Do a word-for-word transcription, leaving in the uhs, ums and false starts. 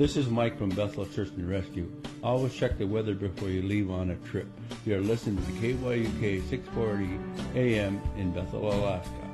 This is Mike from Bethel Search and Rescue. Always check the weather before you leave on a trip. You are listening to K Y U K six forty A M in Bethel, Alaska.